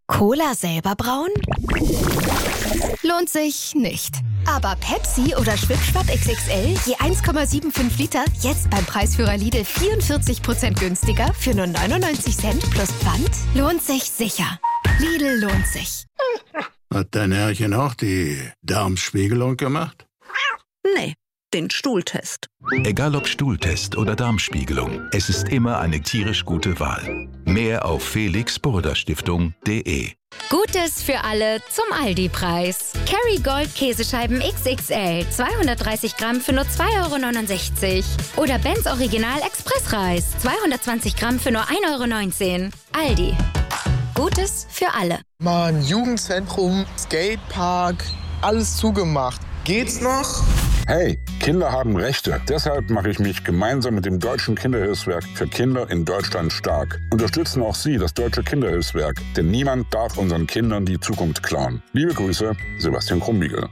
Cola selber brauen? Lohnt sich nicht. Aber Pepsi oder Schwipschwapp XXL je 1,75 Liter jetzt beim Preisführer Lidl 44% günstiger für nur 99 Cent plus Pfand? Lohnt sich sicher. Lidl lohnt sich. Hat dein Herrchen auch die Darmspiegelung gemacht? Nee, den Stuhltest. Egal ob Stuhltest oder Darmspiegelung, es ist immer eine tierisch gute Wahl. Mehr auf felix-burda-stiftung.de. Gutes für alle zum Aldi-Preis. Kerrygold Käsescheiben XXL 230 Gramm für nur 2,69 €. Oder Benz Original Expressreis 220 Gramm für nur 1,19 €. Aldi. Gutes für alle. Mann, Jugendzentrum, Skatepark, alles zugemacht. Geht's noch? Hey, Kinder haben Rechte. Deshalb mache ich mich gemeinsam mit dem Deutschen Kinderhilfswerk für Kinder in Deutschland stark. Unterstützen auch Sie das Deutsche Kinderhilfswerk, denn niemand darf unseren Kindern die Zukunft klauen. Liebe Grüße, Sebastian Krumbiegel.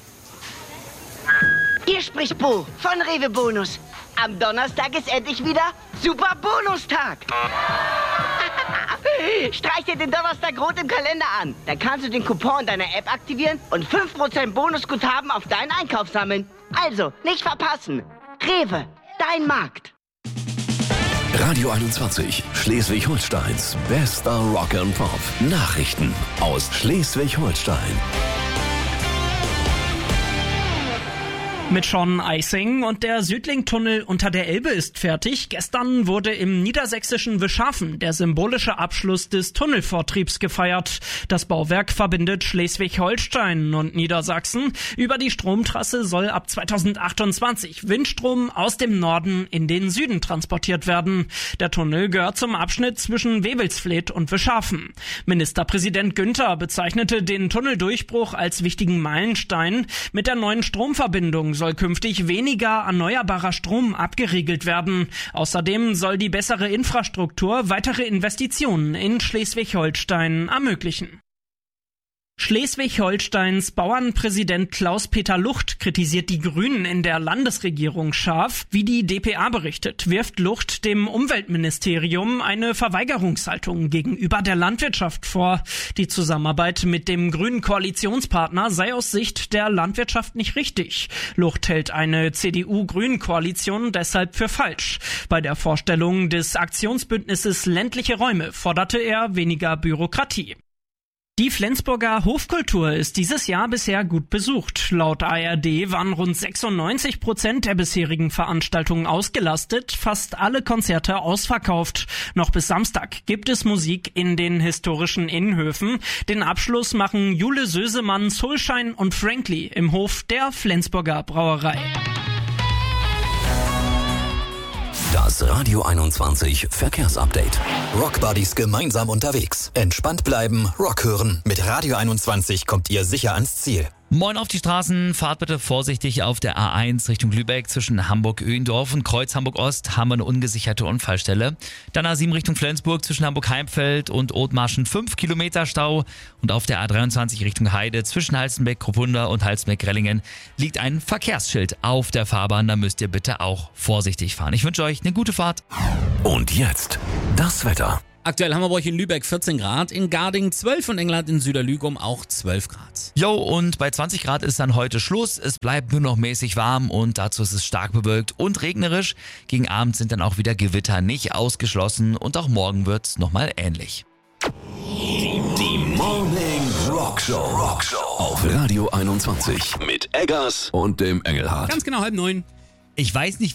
Hier spricht Bo von Rewe Bonus. Am Donnerstag ist endlich wieder Super Bonustag. Streich dir den Donnerstag rot im Kalender an. Dann kannst du den Coupon deiner App aktivieren und 5% Bonusguthaben auf deinen Einkauf sammeln. Also, nicht verpassen. Rewe, dein Markt. Radio 21, Schleswig-Holsteins bester Rock and Pop. Nachrichten aus Schleswig-Holstein. Mit Sean Eising und der Südlink-Tunnel unter der Elbe ist fertig. Gestern wurde im niedersächsischen Wischhafen der symbolische Abschluss des Tunnelvortriebs gefeiert. Das Bauwerk verbindet Schleswig-Holstein und Niedersachsen. Über die Stromtrasse soll ab 2028 Windstrom aus dem Norden in den Süden transportiert werden. Der Tunnel gehört zum Abschnitt zwischen Wewelsfleth und Wischhafen. Ministerpräsident Günther bezeichnete den Tunneldurchbruch als wichtigen Meilenstein. Mit der neuen Stromverbindung soll künftig weniger erneuerbarer Strom abgeriegelt werden. Außerdem soll die bessere Infrastruktur weitere Investitionen in Schleswig-Holstein ermöglichen. Schleswig-Holsteins Bauernpräsident Klaus-Peter Lucht kritisiert die Grünen in der Landesregierung scharf. Wie die dpa berichtet, wirft Lucht dem Umweltministerium eine Verweigerungshaltung gegenüber der Landwirtschaft vor. Die Zusammenarbeit mit dem grünen Koalitionspartner sei aus Sicht der Landwirtschaft nicht richtig. Lucht hält eine CDU-Grün-Koalition deshalb für falsch. Bei der Vorstellung des Aktionsbündnisses Ländliche Räume forderte er weniger Bürokratie. Die Flensburger Hofkultur ist dieses Jahr bisher gut besucht. Laut ARD waren rund 96% der bisherigen Veranstaltungen ausgelastet, fast alle Konzerte ausverkauft. Noch bis Samstag gibt es Musik in den historischen Innenhöfen. Den Abschluss machen Jule Sösemann, Soulshine und Frankly im Hof der Flensburger Brauerei. Das Radio 21 Verkehrsupdate. Rockbuddies gemeinsam unterwegs. Entspannt bleiben, Rock hören. Mit Radio 21 kommt ihr sicher ans Ziel. Moin auf die Straßen, fahrt bitte vorsichtig auf der A1 Richtung Lübeck zwischen Hamburg-Öhendorf und Kreuz Hamburg-Ost haben wir eine ungesicherte Unfallstelle. Dann A7 Richtung Flensburg zwischen Hamburg-Heimfeld und Othmarschen 5 Kilometer Stau und auf der A23 Richtung Heide zwischen Halstenbeck-Kruppunda und Halstenbeck-Rellingen liegt ein Verkehrsschild auf der Fahrbahn, da müsst ihr bitte auch vorsichtig fahren. Ich wünsche euch eine gute Fahrt. Und jetzt das Wetter. Aktuell haben wir bei euch in Lübeck 14 Grad, in Garding 12 und England in Süderlügum auch 12 Grad. Jo, und bei 20 Grad ist dann heute Schluss. Es bleibt nur noch mäßig warm und dazu ist es stark bewölkt und regnerisch. Gegen Abend sind dann auch wieder Gewitter nicht ausgeschlossen und auch morgen wird's nochmal ähnlich. Die Morning Rockshow auf Radio 21 mit Eggers und dem Engelhardt. Ganz genau 8:30. Ich weiß nicht,